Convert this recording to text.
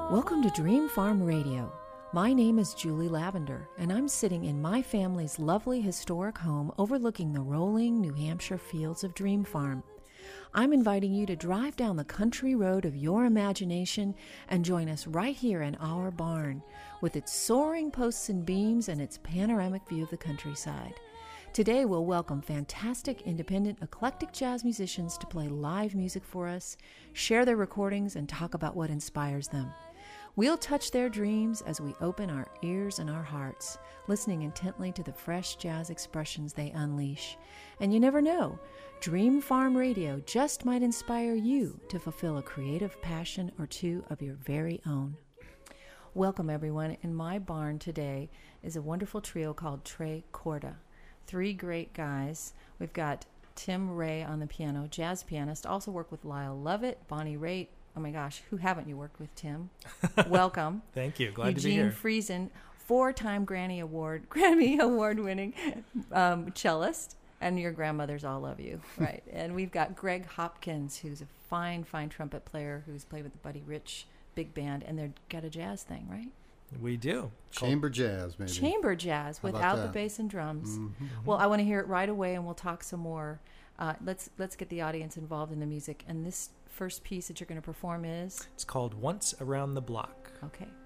Welcome to Dream Farm Radio. My name is Julie Lavender, and I'm sitting in my family's lovely historic home overlooking the rolling New Hampshire fields of Dream Farm. I'm inviting you to drive down the country road of your imagination and join us right here in our barn, with its soaring posts and beams and its panoramic view of the countryside. Today we'll welcome fantastic, independent, eclectic jazz musicians to play live music for us, share their recordings, and talk about what inspires them. We'll touch their dreams as we open our ears and our hearts, listening intently to the fresh jazz expressions they unleash. And you never know, Dream Farm Radio just might inspire you to fulfill a creative passion or two of your very own. Welcome, everyone. In my barn today is a wonderful trio called Tre Corda. Three great guys. We've got Tim Ray on the piano, jazz pianist, also worked with Lyle Lovett, Bonnie Raitt. Oh my gosh, who haven't you worked with, Tim? Welcome. Thank you. Glad Eugene to be here. Friesen, four-time Grammy Award-winning cellist, and your grandmothers all love you, right? And we've got Greg Hopkins, who's a fine trumpet player who's played with the Buddy Rich Big Band, and they've got a jazz thing, right? We do. Chamber jazz, maybe. Chamber jazz without the bass and drums. Mm-hmm. Well, I want to hear it right away, and we'll talk some more. Let's get the audience involved in the music. And this first piece that you're going to perform is? It's called Once Around the Block. Okay.